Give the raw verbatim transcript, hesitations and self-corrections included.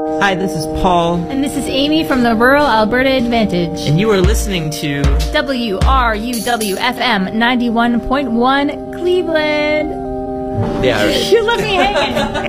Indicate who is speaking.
Speaker 1: Hi, this is Paul.
Speaker 2: And this is Amy from the Rural Alberta Advantage.
Speaker 1: And you are listening to
Speaker 2: W R U W F M ninety-one point one Cleveland.
Speaker 1: Yeah,
Speaker 2: You left me hanging.